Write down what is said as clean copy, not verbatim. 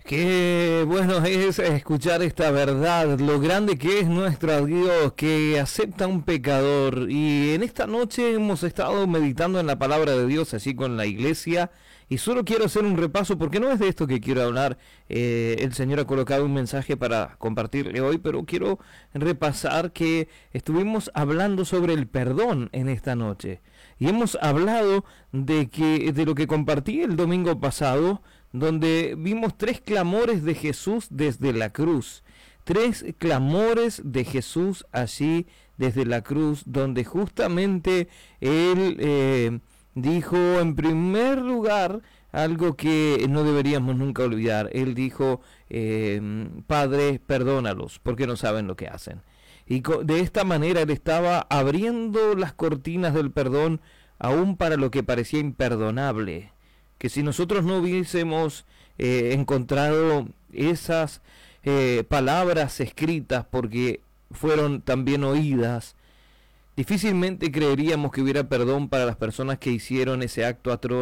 Qué bueno es escuchar esta verdad, lo grande que es nuestro Dios, que acepta un pecador. Y en esta noche hemos estado meditando en la palabra de Dios, así con la iglesia. Y solo quiero hacer un repaso, porque no es de esto que quiero hablar. El Señor ha colocado un mensaje para compartirle hoy, pero quiero repasar que estuvimos hablando sobre el perdón en esta noche. Y hemos hablado de lo que compartí el domingo pasado, donde vimos tres clamores de Jesús desde la cruz. Tres clamores de Jesús allí desde la cruz, donde justamente Él dijo en primer lugar algo que no deberíamos nunca olvidar. Él dijo, Padre, perdónalos, porque no saben lo que hacen. Y de esta manera Él estaba abriendo las cortinas del perdón aún para lo que parecía imperdonable, que si nosotros no hubiésemos encontrado esas palabras escritas porque fueron también oídas, difícilmente creeríamos que hubiera perdón para las personas que hicieron ese acto atroz